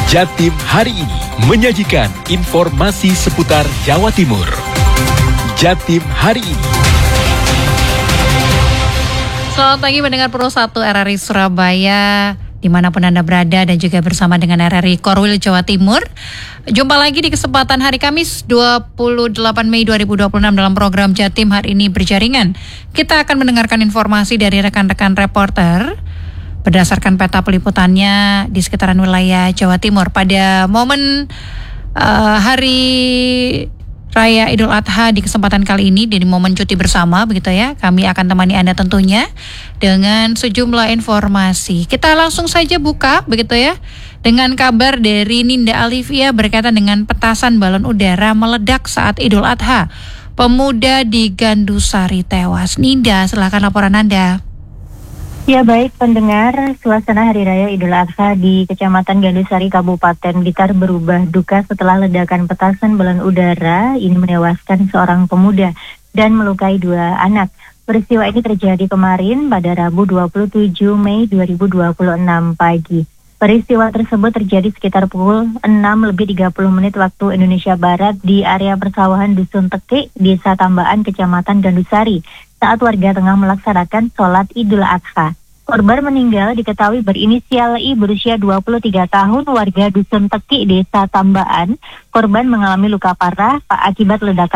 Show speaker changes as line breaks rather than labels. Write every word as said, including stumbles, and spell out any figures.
Jatim hari ini menyajikan informasi seputar Jawa Timur. Jatim hari ini.
Selamat pagi mendengar Pro satu R R I Surabaya, dimanapun Anda berada dan juga bersama dengan R R I Korwil Jawa Timur. Jumpa lagi di kesempatan hari Kamis dua puluh delapan Mei dua ribu dua puluh enam dalam program Jatim hari ini berjaringan. Kita akan mendengarkan informasi dari rekan-rekan reporter berdasarkan peta peliputannya di sekitaran wilayah Jawa Timur pada momen uh, hari Raya Idul Adha di kesempatan kali ini, di momen cuti bersama begitu ya. Kami akan temani Anda tentunya dengan sejumlah informasi. Kita langsung saja buka begitu ya dengan kabar dari Ninda Alivia berkaitan dengan petasan balon udara meledak saat Idul Adha. Pemuda di Gandusari tewas. Ninda, silakan laporan Anda.
Ya baik pendengar, suasana Hari Raya Idul Adha di Kecamatan Gandusari, Kabupaten Blitar berubah duka setelah ledakan petasan balon udara ini menewaskan seorang pemuda dan melukai dua anak. Peristiwa ini terjadi kemarin pada Rabu dua puluh tujuh Mei dua ribu dua puluh enam pagi. Peristiwa tersebut terjadi sekitar pukul enam lebih tiga puluh menit waktu Indonesia Barat di area persawahan Dusun Teki, Desa Tambaan, Kecamatan Gandusari, saat warga tengah melaksanakan sholat Idul Adha. Korban meninggal diketahui berinisial I berusia dua puluh tiga tahun, warga Dusun Teki, Desa Tambaan. Korban mengalami luka parah akibat ledakan